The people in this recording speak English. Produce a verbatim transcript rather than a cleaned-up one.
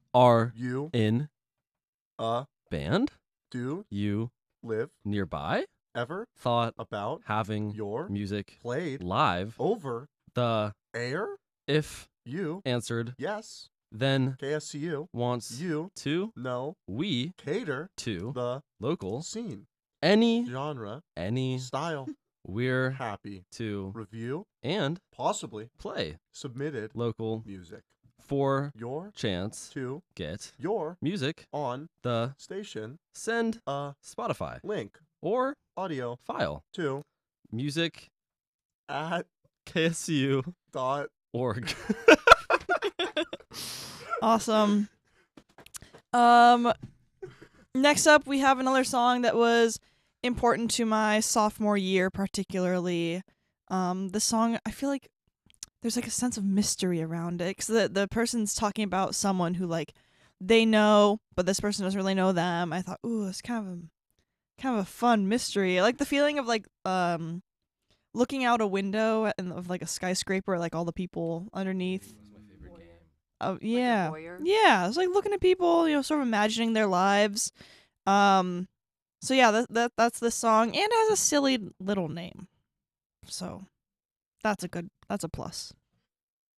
Are you in a band? do You live nearby? ever Thought about having your music played live? over The air? if You answered, yes. then K S C U wants you to know we cater to the local scene any genre any style we're happy to review and possibly play submitted local music for your chance to get your music on the station send a Spotify link or audio file to music at K S C U dot org. Awesome. Um, next up, we have another song that was important to my sophomore year, particularly. Um, the song, I feel like there's like a sense of mystery around it, because the the person's talking about someone who like they know, but this person doesn't really know them. I thought, ooh, it's kind of a kind of a fun mystery. I like the feeling of like um looking out a window and of like a skyscraper, like all the people underneath. Oh yeah, voyeur? yeah. It's like looking at people, you know, sort of imagining their lives. Um, so yeah, that that that's this song, and it has a silly little name, so that's a good, that's a plus.